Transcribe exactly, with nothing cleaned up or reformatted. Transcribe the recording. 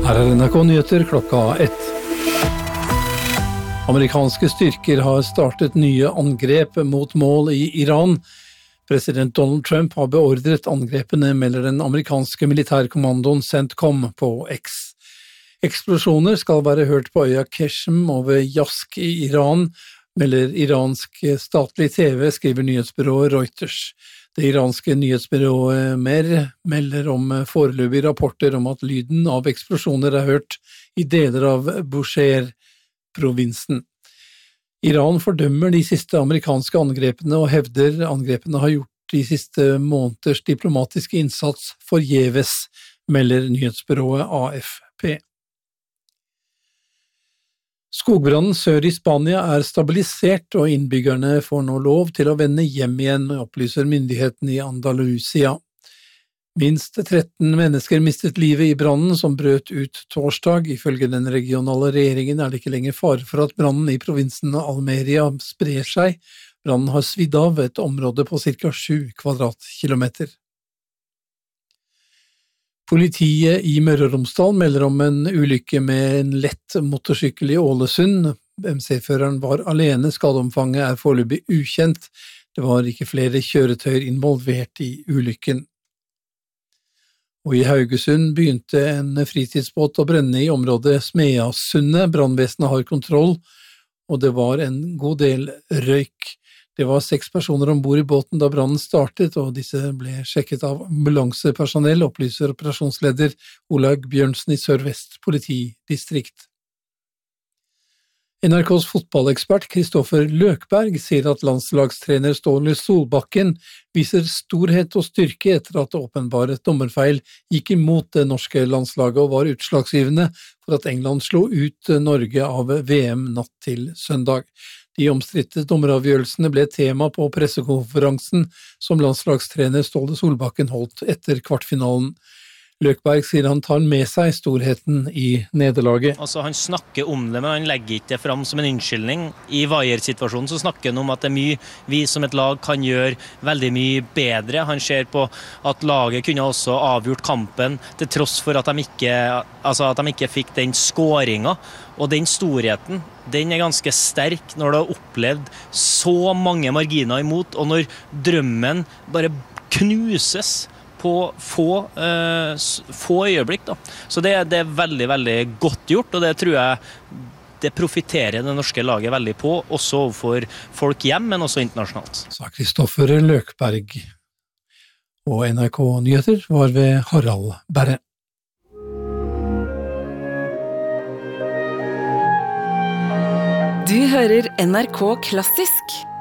Her er N R K Nyheter klokka ett. Amerikanske styrker har startet nye angrep mot mål i Iran. President Donald Trump har beordret angrepene, melder den amerikanske militærkommandoen CENTCOM på X. Eksplosjoner skal være hørt på øya Keshem over Yazd i Iran, melder iransk statlig T V, skriver nyhetsbyrået Reuters. Det iranske nyhetsbyrået Mer melder om foreløpige rapporter om at lyden av eksplosjoner er hørt i deler av Bushehr-provinsen. Iran fordømmer de siste amerikanske angrepene og hevder angrepene har gjort de siste måneders diplomatiske innsats forgjeves, melder nyhetsbyrået A F P. Skogbrannen sør i Spania er stabilisert, og innbyggerne får nå lov til å vende hjem igjen, opplyser myndigheten i Andalusia. Minst tretten mennesker mistet livet i brannen som brøt ut torsdag. Ifølge den regionale regjeringen er det ikke lenger fare for at brannen i provinsen Almeria sprer seg. Brannen har svidd av et område på ca. sju kvadratkilometer. Politiet i Møre og Romsdal melder om en ulykke med en lett motorsykkel i Ålesund. M C-føreren var alene, skadeomfanget er foreløpig ukjent. Det var ikke flere kjøretøyer involvert i ulykken. Og i Haugesund begynte en fritidsbåt å brenne i området Smeasundet. Brannvesenet har kontroll, og det var en god del røyk. Det var seks personer ombord i båten da brannen startet, og disse ble sjekket av ambulansepersonell, opplyser operasjonsleder Olaug Bjørnsen i Sør-Vest politidistrikt. N R K's fotballekspert Kristoffer Løkberg sier at landslagstrener Ståle Solbakken viser storhet og styrke etter at åpenbare dommerfeil gikk imot det norske landslaget og var utslagsgivende for at England slo ut Norge av V M natt til søndag. De omstridte dommeravgjørelsene ble tema på pressekonferansen som landslagstrener Ståle Solbakken holdt etter kvartfinalen. Løkberg sier han tar med seg storheten i nederlaget. Altså, han snakker om det, men han legger ikke det fram som en unnskyldning. I Vaier-situasjonen så snakker han om at det er mye vi som et lag kan gjøre veldig mye bedre. Han ser på at laget kunne også avgjort kampen til tross for at de ikke, altså at de ikke fikk den skåringen. Og den storheten, den er ganske sterk når du har opplevd så mange marginer imot, og når drømmen bare knuses på få, eh, få øyeblikk. Da. Så det, det er veldig, veldig godt gjort, og det tror jeg det profiterer det norske laget veldig på, også overfor folk hjem, men også internasjonalt. Sa Kristoffer Løkberg, og N R K Nyheter var ved Harald Berre. Du hører N R K Klassisk.